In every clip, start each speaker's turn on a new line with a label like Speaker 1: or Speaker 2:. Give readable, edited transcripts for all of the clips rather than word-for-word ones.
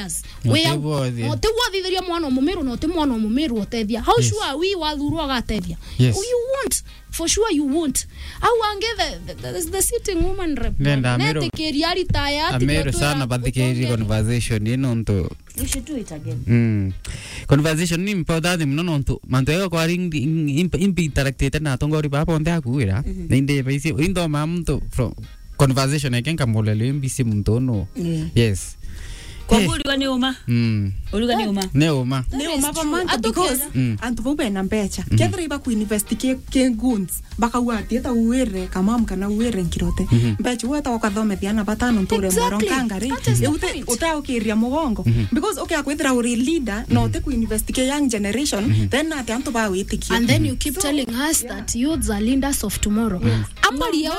Speaker 1: leaders we te wathitheria mwana mumiru no te mwana mumiru otethia how sure we wathuru agatethia you won't for sure you won't awange the sitting woman rep nete keriari taya
Speaker 2: amero sana bathikeri conversation ino
Speaker 1: we should do it again
Speaker 2: conversation ni important mno nto manto kwa ring interacted na tongori baba onde akuira ninde baisi indo mamto from conversation again kamolele mbisi mtono yes
Speaker 3: kwa uri ni uma uri ni uma
Speaker 4: neuma pamanto because antu bobe na mbecha kedra iba ku investigate ke guns baka wati ta uwere kama mkana uwere nkirote mbecha wata wakathomethia na batano ntore mwero kangari uta ukiria mugongo because okay akwithira uri leader no te ku investigate young generation then ati antu ba witiki
Speaker 1: and then you keep telling us that youths are leaders of tomorrow ambali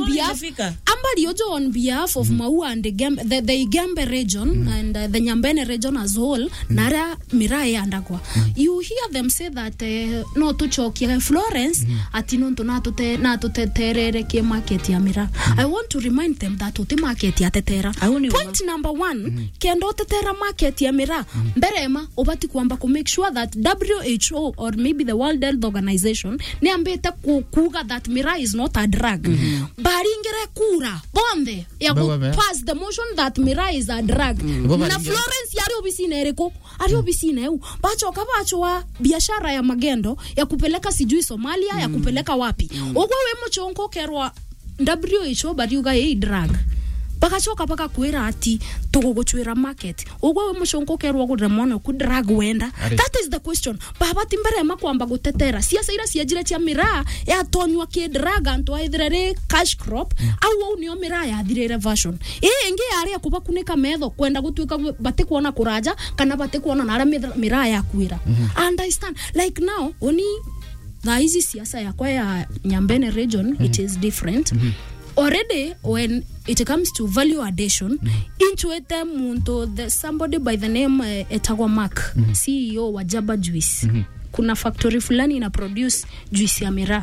Speaker 1: ojo on behalf of Maua and the Igembe region and the Nyambene region as whole nara mirai andagwa you hear them say that no tuchokia Florence ati no natute terere ke market ya mira I want to remind them that uti market ya tetera point number 1 kendo tetera market ya mira mberema obati kuamba ku make sure that WHO or maybe the World Health Organization ni ambete kuga that mira is not a drug baringere kura bonde ya pass the motion that mira is a drug na Florence yari obisine ereko ari obisine eu bacho wa biashara ya magendo ya kupeleka sijui Somalia ya kupeleka wapi ogwe we muchonko kerwa WHO bariuga ei drug bakachoka baka kuira ati tugogochwira market ogwe we muchonko kerwa gudemona ku drug wenda that is the question baba timbere makwamba gutetera siasa ira siajira cia mira ya tonywa ke drug anto aithirere cash crop au ni mira ya thirere version ingi yari akuba kunika metho kwenda gutuika bate kuona kuraja kana bate kuona na mira ya kuira understand like now oni the easy siasa ya kwa ya Nyambene region it is different already when it comes to value addition into the somebody by the name Etagwa Mark CEO wa Jaba Juice kuna factory fulani ina produce juice ya miraa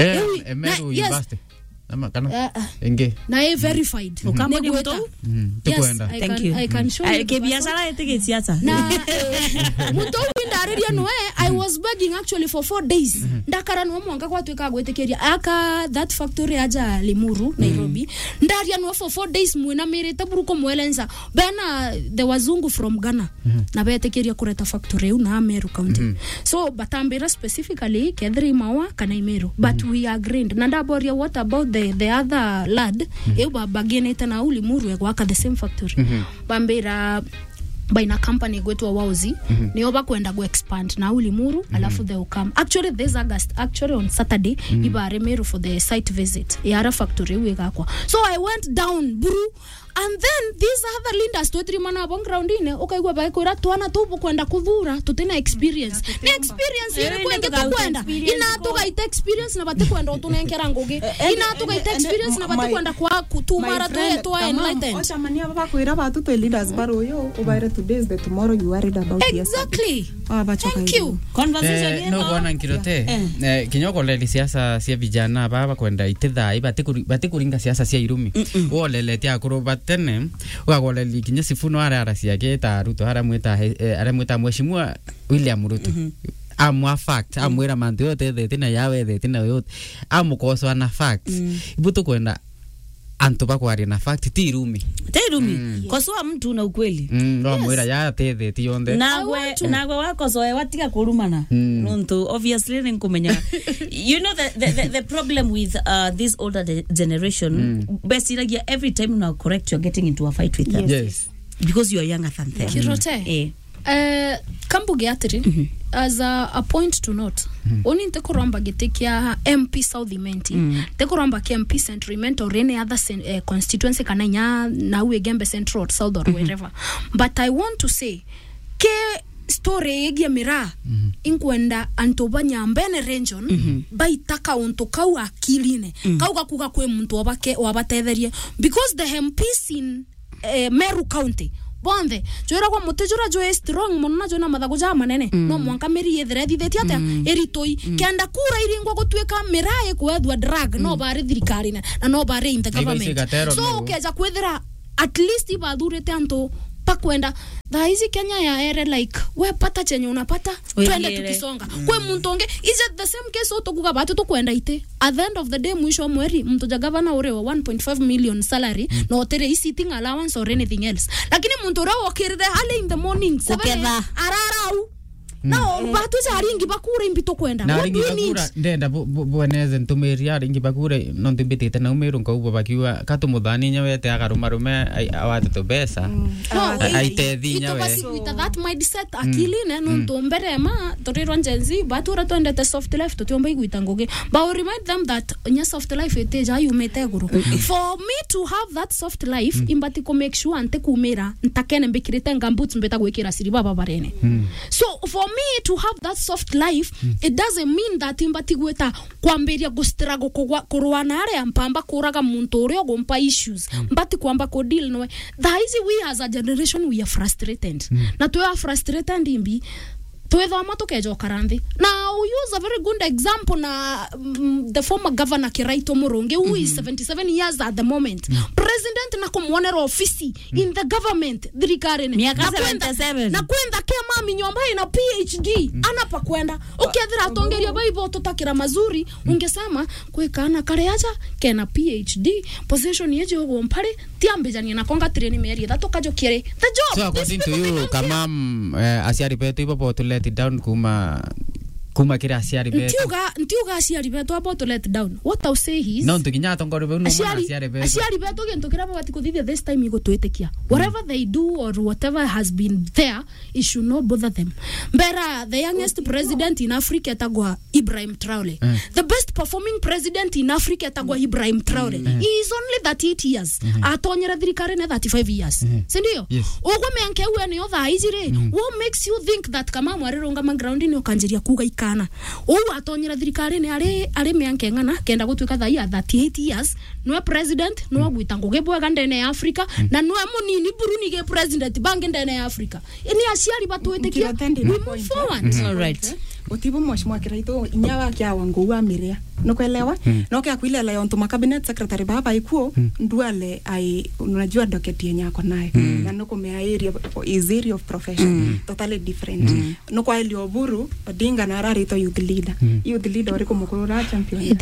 Speaker 2: university ama kana enge
Speaker 1: na verified
Speaker 3: ukamba ni mto
Speaker 2: tukwenda
Speaker 3: thank you
Speaker 1: I can show you
Speaker 3: ke biashara etike siasa
Speaker 1: na mto windareria no I was begging actually for 4 days ndakara no mwanga kwa tweka gwetekeria aka that factory aja Limuru Nairobi ndaria no for 4 days mwena merete buruko mwelenza bana the wazungu from Ghana na betekeria kureta factory una Meru County so batambira specifically kedri mawa kana Imeru but we agreed na ndaboria what about the other lad eba bageneta na Ulimuru egwaka the same factory bambira baina company gwetu wauzi ni oba kwenda go expand na Ulimuru alafu they will come actually this August actually on Saturday ibare Meru for the site visit yara factory wegakwa so I went down buru and then these other leaders to trimana on ground ine okaigwa baikora twana tubu kwenda kudhura tutena experience na experience ile kwenda ina tuka ite experience na bate kwenda tunenkera ngoge ina tuka ite experience na bate kwenda kwa kutumara to enlightened
Speaker 4: ocha mania baba kwira batu to leaders baro yo obaire today is the tomorrow you worried about
Speaker 1: exactly thank you
Speaker 3: conversation
Speaker 2: no bwana nkirote kinyoko leli siasa sia vijana baba kwenda itethai bate kuringa siasa sia irumi olele tia kuroba tene wagole likinya sifuno ara siake ta Ruto ara mweta mheshimiwa William Ruto amwa fact amwera mandu yote thina yawe thina yote amukoso na facts ibuto kwenda antoba kwaria na fact ti irumi
Speaker 3: kosoa mtu na ukweli
Speaker 2: no mwera ya ti yonde
Speaker 3: nagwe wakosoe watika kurumana nonto obviously ninkumenya you know the problem with this older generation basically every time you correct you're getting into a fight with them
Speaker 2: yes
Speaker 3: because you are younger than them
Speaker 1: kirote kambuge atiri as a point to note oni ntekoramba getekia MP South Imenti tekoramba ke MP Central Imenti or any other constituency kananya na Igembe Central South or wherever but I want to say ke story egia mira inkwenda antoba Nyambene region baitaka onto kau akiline kauga kuga kwe muntu wabatetherie because the MPs in Meru County bonde jora kwa mutejura jo strong monna jona mathago ja manene no mwanka meri yethre thitheti ate eritoi kenda kura iringwa gutweka mirae kwethwa drug no bare thirikari na no bare in the government so ukeja kwethira at least ibadurete anto pakwenda tha hizi Kenya ya ere like we pata chenye unapata twende tukisonga kwe muntu onge is it the same case otokuga batu to kwenda ite at the end of the day mwisho mweri mtu ja governor ore wa 1.5 million salary no tere sitting allowance or anything else lakini muntu ore okirire hale in the morning ararau no batu jaringi bakura imbito kwenda
Speaker 2: na ringi bakura ndenda bweneze ntumiri ringi bakura no ndimbitite na umiru ngaubo bakiwa katumuthani nyawete agarumarume awate to besa aitethi nyawe
Speaker 1: basi with that mindset akili ne no ntombere ma toriro njenzi batura twendete soft life totiomba igwita ngoge but remind them that nya soft life eteja yumete guru for me to have that soft life imbati ko make sure ante kumira ntakene mbikirite ngambutsi mbeta gwikira siri baba barene so for me to have that soft life it doesn't mean that imbati gweta kwamberia gustrago kurwana are ampamba kuraga muntu uri ogompa issues mbati kwamba ko deal no that is we as a generation we are frustrated na to are frustrated imbi twethoma tukejo karanthi now we use a very good example na the former governor Kiraito Muronge who is 77 years at the moment president na kumwonera ofisi in the government thirikarene na kwenda kema minyomba ina PhD anapa kwenda ukethira atongeria bible tutakira mazuri ungesema kwekana kareaja kena PhD position yeje ogompare tiambejania na konga treni meri that tokajo kire the job
Speaker 2: so according to you kama asiari betu ipo to let it down kuma kira asiari betu
Speaker 1: ntiuga asiari betu abo to let down what I say is
Speaker 2: no tukinya tongoro be no asiari
Speaker 1: betu gento kira bati kuthithia this time igo twetekia whatever they do or whatever has been there it should not bother them mbera the youngest president in Africa tagwa Ibrahim Traore the best performing president in Africa tagwa Ibrahim Traore he is only 38 years atonyera thirikari na 35 years sindio ogwe menke we ni otha izire what makes you think that kama mwareronga ground ni okanjiria kuga kana atonyera thirikari ni ari mianke ngana kenda gutwika thai ya 38 years no president no gwita ngugebwa gandene ya Africa na no munini Burundi ge president bange ndene ya Africa ini asiari batwetekia we move forward
Speaker 3: all right
Speaker 4: otibo mheshimiwa Kiraito inyawa kya wangu wa miria no kuelewa no kya kuile la yonto cabinet secretary baba ikuo nduale ai unajua docket yenyako naye na no kumea area is area of profession totally different no kwa ile Oburu Odinga na Rarito youth leader ori kumukura champion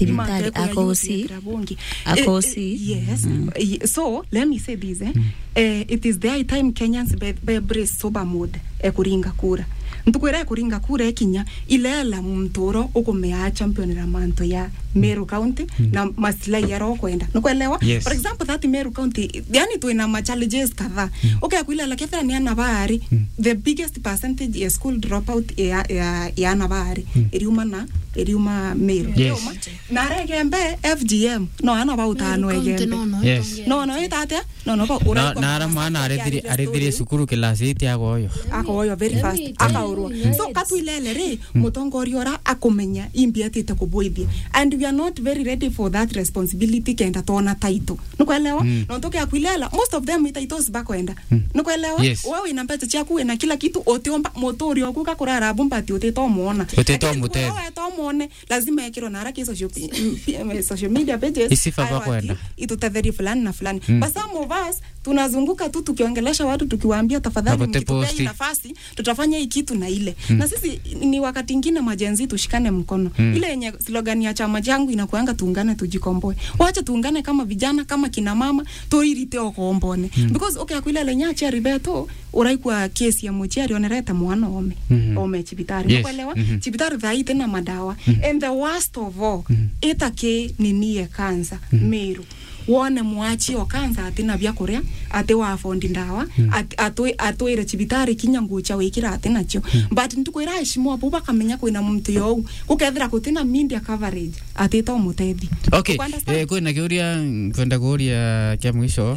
Speaker 4: akosi yes so let me say this it is the time Kenyans be sober mood kuringa kura ntukwera kuringa kura ekinya ilela mtoro ukumea champion ramanto ya Meru County na maslahi yaro kwenda nukuelewa for example that Meru County yani tuina ma challenges kadha okay kuilela kefera ni anabari the biggest percentage is school dropout ya anabari eriuma Meru na regembe FGM no ana utano egembe no itate no
Speaker 2: ura na ara mana arethire sukuru klasi iti agoyo
Speaker 4: very fast akaurwa so katuilele re mutongori ora akomenya imbiatite kuboithia and we are not very ready for that responsibility kenda tona title nukuelewa no toke akuilela most of them itaitos bakwenda nukuelewa wewe inambeta chaku na kila kitu oteomba motori okuka kurara bumbati otetomuona otetomuone lazima yakiro na haraka social media pages
Speaker 2: isifa bakwenda
Speaker 4: itutadheri fulani na fulani but some of us tunazunguka tu tukiongelesha watu tukiwaambia tafadhali mkitupea nafasi tutafanya hii kitu na ile na sisi ni wakati mwingine majenzi tushikane mkono ile yenye slogan ya chama changu inakuanga tuungane tujikomboe waacha tuungane kama vijana kama kina mama toirite okombone because okay akwile lenya cha ribeto uraikwa kesi ya mochiari onereta mwana ome chibitari kuelewa chibitari dhaite na madawa and the worst of all itake ninie kansa Meru wone mwachi okanza atina bya korea ate wa fondi ndawa atoire chibitari kinyangucha wekira atina cho but ntukwira heshimo apo bakamenya kwina muntu yo ukethira kutina media coverage ateta omutedi
Speaker 2: okay kwina kiuria kwenda kuria kya mwisho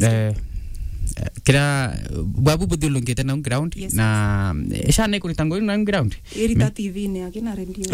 Speaker 2: kira babu budulungete na ground na shane kuritango na ground
Speaker 4: irita TV ne akina radio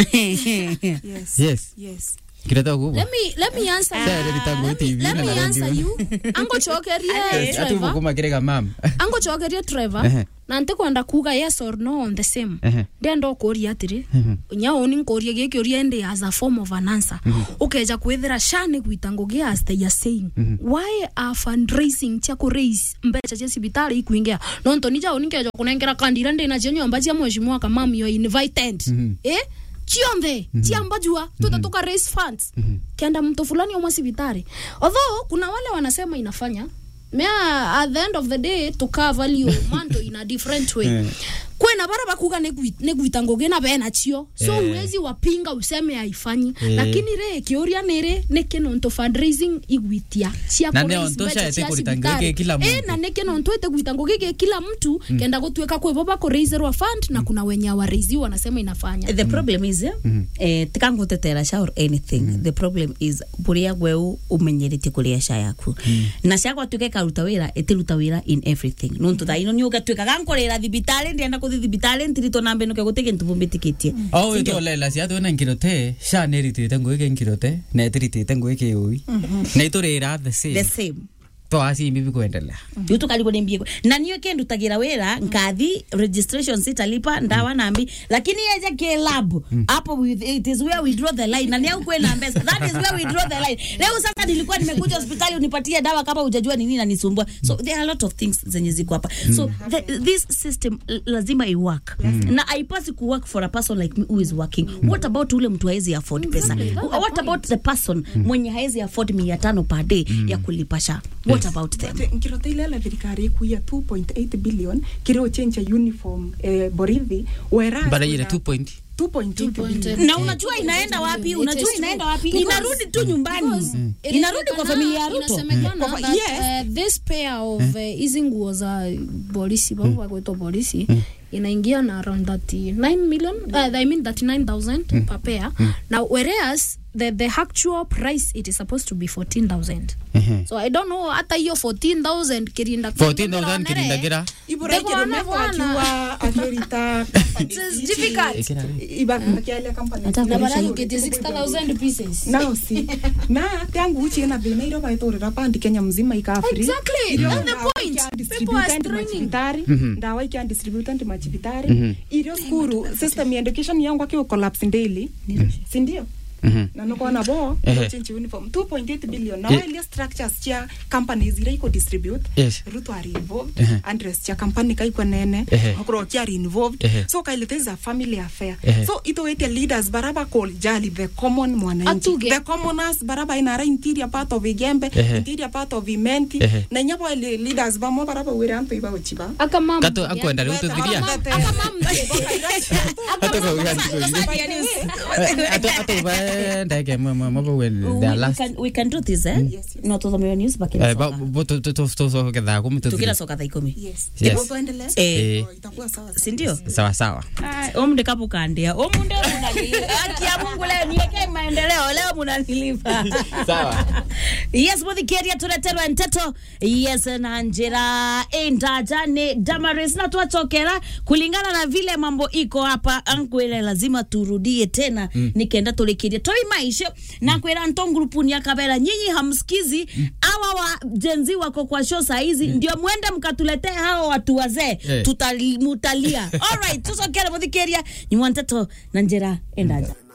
Speaker 2: yes Kireta gubo.
Speaker 1: Let me answer. Let me answer you. Ango chokeria Trevor.
Speaker 2: Atu kuma kirega mam.
Speaker 1: Ango chokeria Trevor. na ntikwenda kuga yes or no on the same ndendo kuria atiri nyao ni nkoria giki uria ndi as a form of an answer ukeja kwithira shani gwitango gi as they are saying why are fundraising cha ku raise mbecha cha sibitari ikuingia no ntonija uningeja kunengera kandira ndi na nyomba cia mheshimiwa kama mio invited chiombe chiambajua tutatoka raise funds kenda mtu fulani wa sibitari although kuna wale wanasema inafanya mea at the end of the day to cover value manto in a different way kwena baraba kuga negwitango gena bena chio so uwezi wapinga useme haifanyi lakini re kioria nere nekeno nto fundraising igwitia cia
Speaker 2: na ndio ntosha ete kuritangeke kila mtu
Speaker 1: na nekeno nto ete gwitango geke kila mtu kenda gotweka kwa baba ko raise wa fund na kuna wenye wa raise wanasema inafanya
Speaker 3: the problem is tikango tetera sha or anything the problem is buria gweu umenyerete kuria sha yaku na sha kwa tukeka rutawira etirutawira in everything no nto thaino ni ugatweka gankorera thibitari ndienda thibitari ntirito nambe no kegutege ntubumbitikĩtie
Speaker 2: oh ito lela cia twena nkirote sha neritite ngwike nkirote na etirite ngwike ui na iturira the same to asi mbibi kuendelea
Speaker 3: yutu kalibo nimbie na niyo kendo tagira wera nkathi registration sitalipa ndawa nambi lakini yeje ke lab hapo it is where we draw the line na niyo kwenda mbesa that is where we draw the line leo sasa nilikuwa nimekuja hospitali unipatie dawa kama hujajua ni nini inanisumbua so there are a lot of things zenye ziko hapa so this system lazima i work na haipasi ku work for a person like me who is working what about ule mtu haezi afford pesa what about the person mwenye haezi afford 500 per day ya kulipasha what about them
Speaker 4: nkirote ile la thirikari kuya 2.8 billion kiro change uniform borithi whereas
Speaker 2: bara ile 2.2
Speaker 3: na unajua inaenda wapi inarudi tu nyumbani inarudi kwa familia ya Ruto
Speaker 1: this pair of easing was a polisi baba kwetu polisi inaingia na around 39 million I mean 39,000 per pair now whereas the actual price it is supposed to be 14,000 so I don't know hata hiyo 14,000 kirinda
Speaker 2: gira
Speaker 4: iboreke mefa atorita
Speaker 1: it's difficult
Speaker 4: ibakialia company
Speaker 1: na bara get 6,000 pieces
Speaker 4: now see na tangu uchi na bina iro baitorera pandi Kenya mzima ika free
Speaker 1: exactly that's the point people are streaming
Speaker 4: ndawa ikia distributant machibitari iro skuru system education yangu akiwa collapse daily si ndio na noko na bo change uniform 2.8 billion na ile structures cha companies ile iko distribute Ruto are involved address cha company kai kwa nene hakuro kia are involved so kaile this is a family affair so ito wete leaders baraba call jali the common mwananchi the commoners baraba inara interior part of Igembe interior part of Imenti na nyapo ile leaders ba mo baraba were anto iba uchiba
Speaker 1: akamam
Speaker 2: kato akwenda Ruto diria
Speaker 1: akamam
Speaker 3: we can do this no to the news back in
Speaker 2: to gedha kumi
Speaker 3: tukira soka dha 10
Speaker 4: yes tuendelee itakuwa sawa
Speaker 2: si sawa
Speaker 3: omde kapukandia omunde unalia Mungu leo niweke maendeleo leo mnanilipa
Speaker 2: sawa
Speaker 3: yes bothi keria tunaterwa nteto yes na njira endajane Damaris na tuachokera kulingana na vile mambo iko hapa ankwele lazima turudie tena nikenda tulikiria toi maisha na kwera nto grupuni ya kabera nyinyi hamsikizi hawa wa jenzi wako kwa show saizi ndio muende mkatuletee hao watu wazee tutamutalia all right tusokera bothi keria ni mwanteto na njira endaja